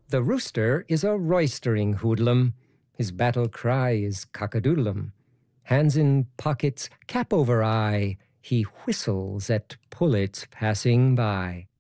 The rooster is a roystering hoodlum. His battle cry is cock-a-doodlum. Hands in pockets, cap over eye, he whistles at pullets passing by.